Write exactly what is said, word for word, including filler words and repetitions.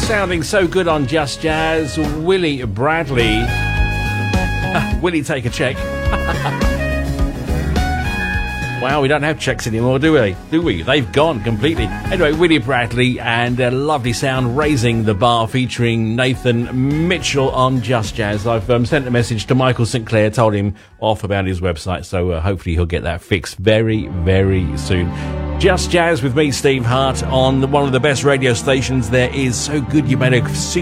sounding so good on Just Jazz. Willie Bradley. Willie, take a check. Wow, we don't have checks anymore, do we? Do we? They've gone completely. Anyway, Willie Bradley and a lovely sound, Raising the Bar, featuring Nathan Mitchell on Just Jazz. I've um, sent a message to Michael Sinclair, told him off about his website, so uh, hopefully he'll get that fixed very, very soon. Just Jazz with me, Steve Hart, on one of the best radio stations there is. So good you made a